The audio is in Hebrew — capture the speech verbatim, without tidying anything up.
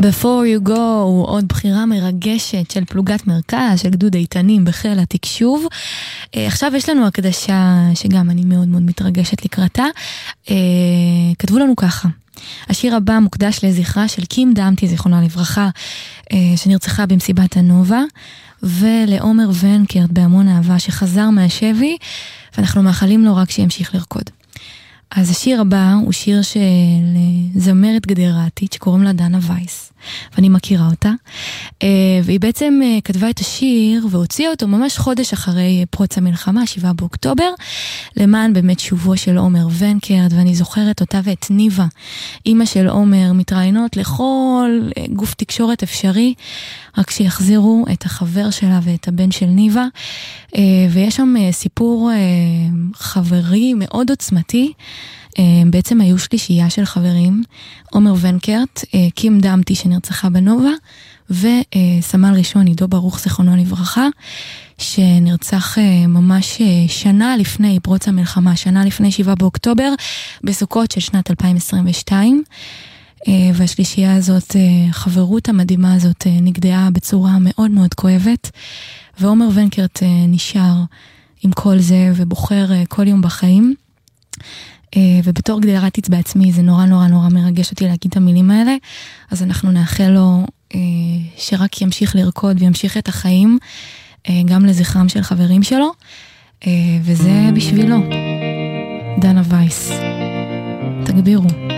Before you go, עוד בחירה מרגשת של פלוגת מרכז, של גדוד איתנים בחיל התקשוב. עכשיו יש לנו הקדשה שגם אני מאוד מאוד מתרגשת לקראתה. כתבו לנו ככה: השיר הבא מוקדש לזכרה של קים דמתי, זיכרונה לברכה, שנרצחה במסיבת הנובה, ולעומר ונקרט בהמון אהבה שחזר מהשבי, ואנחנו מאחלים לו רק שימשיך לרקוד. אז השיר הבא הוא שיר של זמרת גדרתית שקוראים לה דנה וייס, ואני מכירה אותה, והיא בעצם כתבה את השיר והוציאה אותו ממש חודש אחרי פרוץ המלחמה, שבעה באוקטובר, למען באמת שובו של עומר ונקרט, ואני זוכרת אותה ואת ניבה, אמא של עומר, מתראיינות לכל גוף תקשורת אפשרי, רק שיחזירו את החבר שלה ואת הבן של ניבה, ויש שם סיפור חברי מאוד עוצמתי. בעצם היו שלישייה של חברים, עומר ונקרט, קים דמתי שנרצחה בנובה, וסמל ראשון עידו ברוך זיכרונו לברכה, שנרצח ממש שנה לפני פרוץ המלחמה, שנה לפני שבעה באוקטובר, בסוכות של שנת אלפיים עשרים ושתיים, והשלישייה הזאת, החברות המדהימה הזאת, נגדעה בצורה מאוד מאוד כואבת, ועומר ונקרט נשאר עם כל זה ובוחר כל יום בחיים, ובתור גדרתית בעצמי זה נורא נורא נורא מרגש אותי להגיד את המילים האלה, אז אנחנו נאחל לו שרק ימשיך לרקוד וימשיך את החיים, גם לזכרם של חברים שלו, וזה בשבילו. דנה וייס, תגבירו.